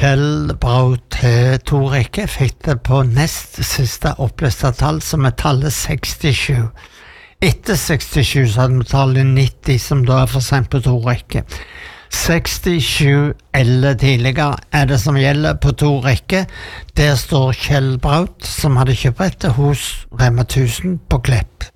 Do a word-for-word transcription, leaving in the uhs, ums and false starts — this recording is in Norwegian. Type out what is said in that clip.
Kjell Braut til to rekker fikk det på nest siste oppleste tall, som er tallet sekstisju. Etter sekstisju så hadde vi tallet nitti, som da er for sent på to rekker. sekstisju eller tidligere er det som gjelder på to rekker. Der står Kjell Braut, som hadde kjøpt hos Rema tusen på Klepp.